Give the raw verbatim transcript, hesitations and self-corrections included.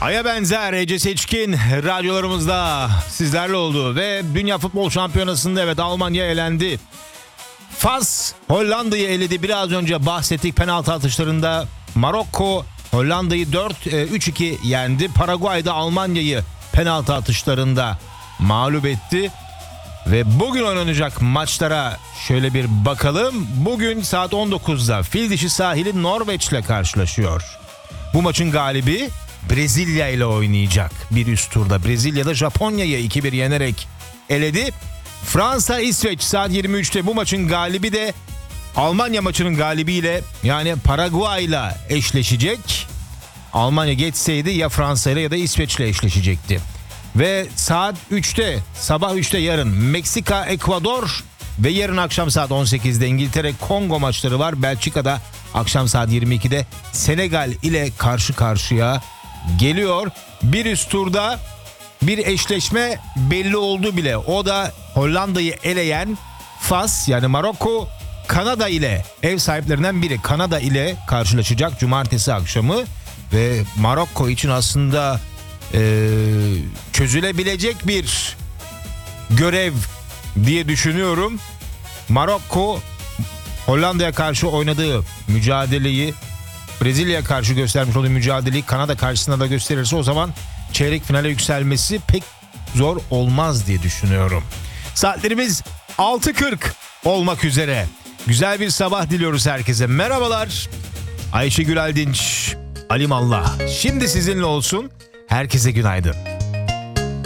Aya benzer Ece Seçkin radyolarımızda sizlerle oldu ve Dünya Futbol Şampiyonası'nda evet Almanya elendi. Fas Hollanda'yı eledi. Biraz önce bahsettik, penaltı atışlarında Marokko Hollanda'yı dört üç iki yendi. Paraguay'da Almanya'yı penaltı atışlarında mağlup etti. Ve bugün oynanacak maçlara şöyle bir bakalım. Bugün saat on dokuzda Fil Dişi Sahili Norveç'le karşılaşıyor. Bu maçın galibi Brezilya ile oynayacak bir üst turda. Brezilya'da Japonya'yı iki bir yenerek eledi. Fransa İsveç saat yirmi üçte bu maçın galibi de Almanya maçının galibiyle yani Paraguay ile eşleşecek. Almanya geçseydi ya Fransa ile ya da İsveç ile eşleşecekti. Ve saat üçte, sabah üçte yarın Meksika Ekvador ve yarın akşam saat on sekizde İngiltere Kongo maçları var. Belçika'da akşam saat yirmi ikide Senegal ile karşı karşıya geliyor. Bir üst turda bir eşleşme belli oldu bile. O da Hollanda'yı eleyen Fas yani Marokko Kanada ile, ev sahiplerinden biri Kanada ile karşılaşacak cumartesi akşamı. Ve Marokko için aslında e, çözülebilecek bir görev diye düşünüyorum. Marokko Hollanda'ya karşı oynadığı mücadeleyi, Brezilya'ya karşı göstermiş olduğu mücadeleyi Kanada karşısında da gösterirse o zaman çeyrek finale yükselmesi pek zor olmaz diye düşünüyorum. Saatlerimiz altı kırk olmak üzere. Güzel bir sabah diliyoruz herkese. Merhabalar. Ayşegül Aldinç, Alimallah. Şimdi sizinle olsun. Herkese günaydın.